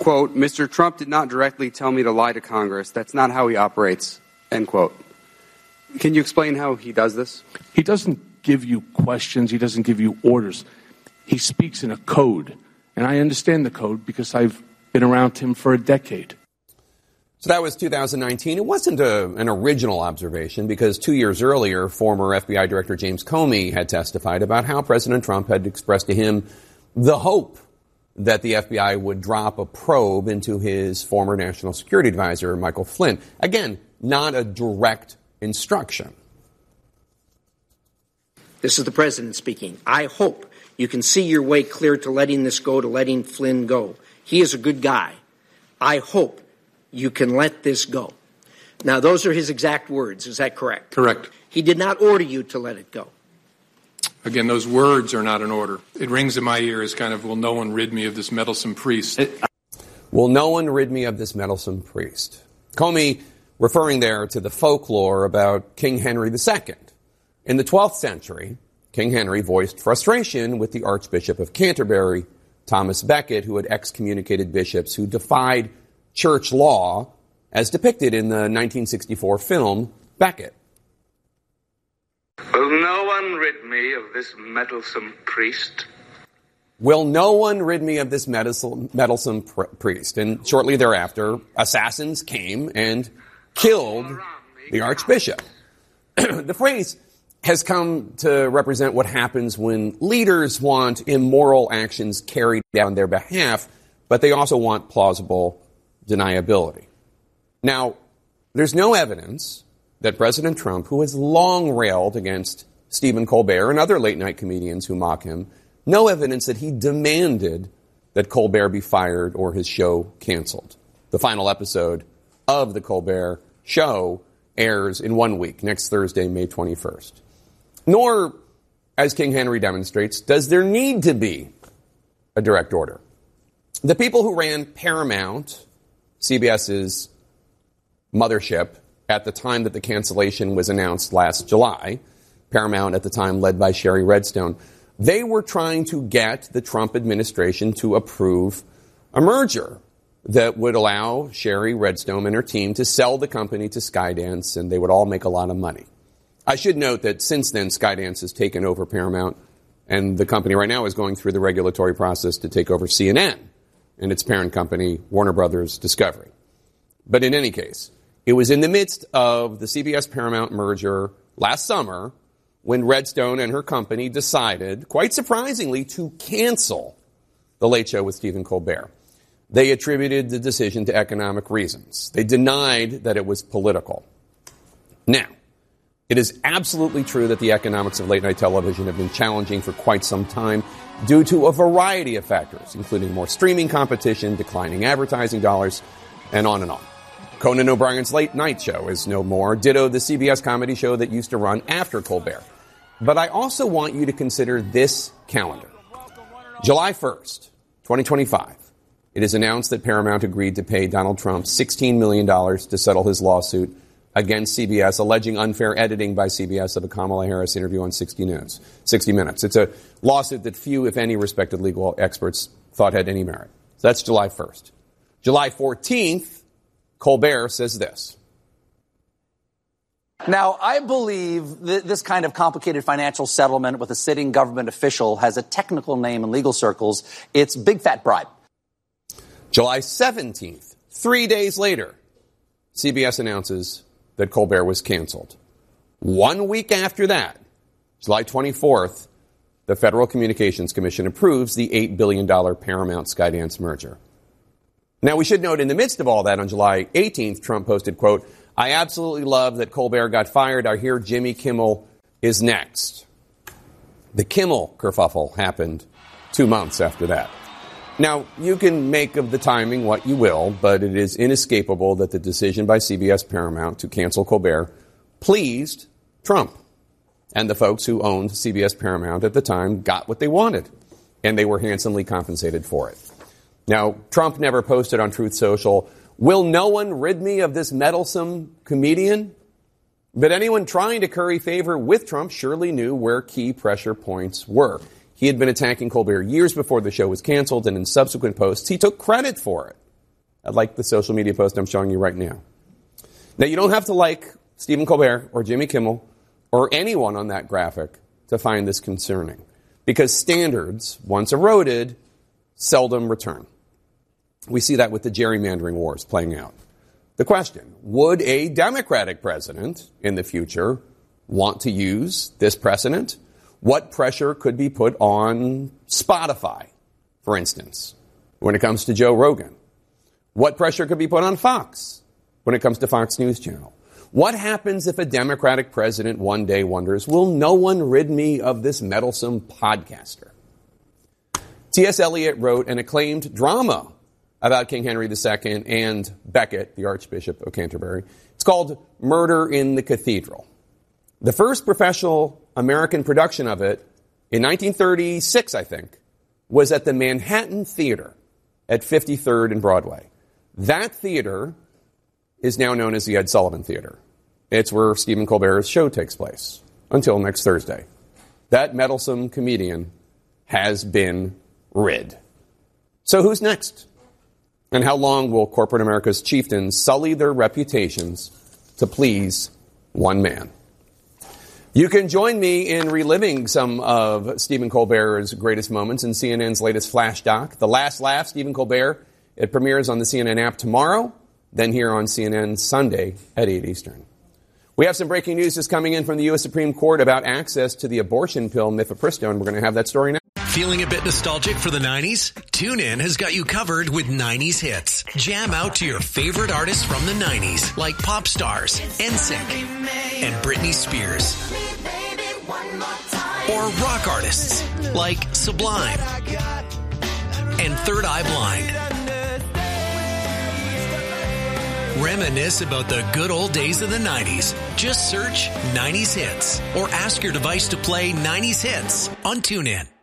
quote, Mr. Trump did not directly tell me to lie to Congress. That's not how he operates, end quote. Can you explain how he does this? He doesn't give you questions. He doesn't give you orders. He speaks in a code. And I understand the code because I've been around him for a decade. So that was 2019. It wasn't an original observation because 2 years earlier, former FBI Director James Comey had testified about how President Trump had expressed to him the hope that the FBI would drop a probe into his former national security advisor, Michael Flynn. Again, not a direct instruction. This is the president speaking. I hope you can see your way clear to letting this go, to letting Flynn go. He is a good guy. I hope you can let this go. Now, those are his exact words. Is that correct? Correct. He did not order you to let it go. Again, those words are not an order. It rings in my ear as kind of, will no one rid me of this meddlesome priest? Will no one rid me of this meddlesome priest? Comey referring there to the folklore about King Henry II. In the 12th century, King Henry voiced frustration with the Archbishop of Canterbury, Thomas Becket, who had excommunicated bishops who defied church law, as depicted in the 1964 film Becket. Will no one rid me of this meddlesome priest? Will no one rid me of this meddlesome priest? And shortly thereafter, assassins came and killed the Archbishop. The phrase has come to represent what happens when leaders want immoral actions carried out on their behalf, but they also want plausible deniability. Now, there's no evidence that President Trump, who has long railed against Stephen Colbert and other late-night comedians who mock him, no evidence that he demanded that Colbert be fired or his show canceled. The final episode of The Colbert Show airs in 1 week, next Thursday, May 21st. Nor, as King Henry demonstrates, does there need to be a direct order. The people who ran Paramount, CBS's mothership, at the time that the cancellation was announced last July, Paramount at the time led by Sherry Redstone, they were trying to get the Trump administration to approve a merger that would allow Sherry Redstone and her team to sell the company to Skydance, and they would all make a lot of money. I should note that since then, Skydance has taken over Paramount, and the company right now is going through the regulatory process to take over CNN and its parent company, Warner Brothers Discovery. But in any case, it was in the midst of the CBS-Paramount merger last summer when Redstone and her company decided, quite surprisingly, to cancel The Late Show with Stephen Colbert. They attributed the decision to economic reasons. They denied that it was political. Now, it is absolutely true that the economics of late-night television have been challenging for quite some time due to a variety of factors, including more streaming competition, declining advertising dollars, and on and on. Conan O'Brien's Late Night Show is no more. Ditto the CBS comedy show that used to run after Colbert. But I also want you to consider this calendar. July 1st, 2025. It is announced that Paramount agreed to pay Donald Trump $16 million to settle his lawsuit against CBS, alleging unfair editing by CBS of a Kamala Harris interview on 60 Minutes. It's a lawsuit that few, if any, respected legal experts thought had any merit. So that's July 1st. July 14th, Colbert says this. Now, I believe this kind of complicated financial settlement with a sitting government official has a technical name in legal circles. It's big fat bribe. July 17th, 3 days later, CBS announces that Colbert was canceled. 1 week after that, July 24th, the Federal Communications Commission approves the $8 billion Paramount-Skydance merger. Now, we should note in the midst of all that, on July 18th, Trump posted, quote, I absolutely love that Colbert got fired. I hear Jimmy Kimmel is next. The Kimmel kerfuffle happened 2 months after that. Now, you can make of the timing what you will, but it is inescapable that the decision by CBS Paramount to cancel Colbert pleased Trump. And the folks who owned CBS Paramount at the time got what they wanted, and they were handsomely compensated for it. Now, Trump never posted on Truth Social, will no one rid me of this meddlesome comedian? But anyone trying to curry favor with Trump surely knew where key pressure points were. He had been attacking Colbert years before the show was canceled, and in subsequent posts, he took credit for it. like the social media post I'm showing you right now. Now, you don't have to like Stephen Colbert or Jimmy Kimmel or anyone on that graphic to find this concerning, because standards, once eroded, seldom return. We see that with the gerrymandering wars playing out. The question, would a Democratic president in the future want to use this precedent? What pressure could be put on Spotify, for instance, when it comes to Joe Rogan? What pressure could be put on Fox when it comes to Fox News Channel? What happens if a Democratic president one day wonders, will no one rid me of this meddlesome podcaster? T.S. Eliot wrote an acclaimed drama about King Henry II and Becket, the Archbishop of Canterbury. It's called Murder in the Cathedral. The first professional American production of it, in 1936, I think, was at the Manhattan Theater at 53rd and Broadway. That theater is now known as the Ed Sullivan Theater. It's where Stephen Colbert's show takes place until next Thursday. That meddlesome comedian has been rid. So who's next? And how long will corporate America's chieftains sully their reputations to please one man? You can join me in reliving some of Stephen Colbert's greatest moments in CNN's latest flash doc, The Last Laugh, Stephen Colbert. It premieres on the CNN app tomorrow, then here on CNN Sunday at 8 Eastern. We have some breaking news just coming in from the U.S. Supreme Court about access to the abortion pill mifepristone. We're going to have that story now. Feeling a bit nostalgic for the 90s? TuneIn has got you covered with 90s hits. Jam out to your favorite artists from the 90s, like pop stars, NSYNC, and Britney Spears. Or rock artists, like Sublime and Third Eye Blind. Reminisce about the good old days of the 90s. Just search 90s hits or ask your device to play 90s hits on TuneIn.